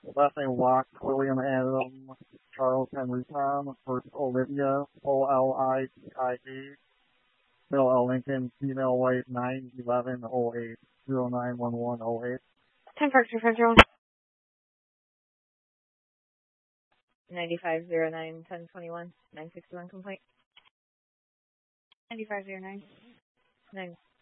Last name Locke, William Adam, Charles Henry Tom, first Olivia, Olidia, Bill L. Lincoln, female white, 9/11/08, 091108. 10 Park 350. 9509 1021 961 complaint. 9509 9